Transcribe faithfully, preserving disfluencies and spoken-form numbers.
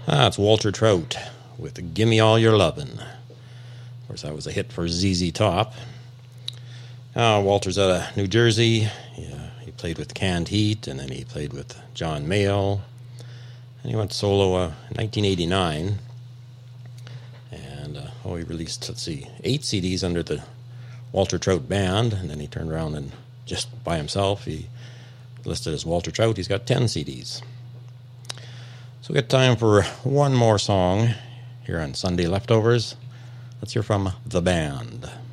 Ah, it's Walter Trout with Gimme All Your Lovin'. Of course, that was a hit for Z Z Top. Uh, Walter's out of New Jersey. Yeah, he played with Canned Heat, and then he played with John Mayall. And he went solo uh, in nineteen eighty-nine. And, uh, oh, he released, let's see, eight C Ds under the Walter Trout Band, and then he turned around and just by himself, he listed as Walter Trout. He's got ten C Ds. So we got time for one more song here on Sunday Leftovers. Let's hear from The Band.